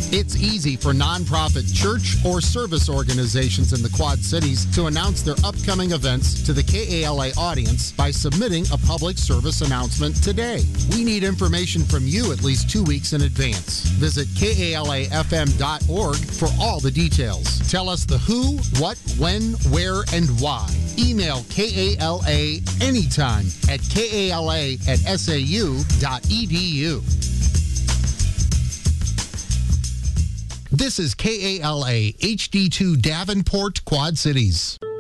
It's easy for nonprofit church or service organizations in the Quad Cities to announce their upcoming events to the KALA audience by submitting a public service announcement today. We need information from you at least 2 weeks in advance. Visit KALAFM.org for all the details. Tell us the who, what, when, where, and why. Email KALA anytime at KALA@SAU.edu. This is KALA HD2 Davenport, Quad Cities.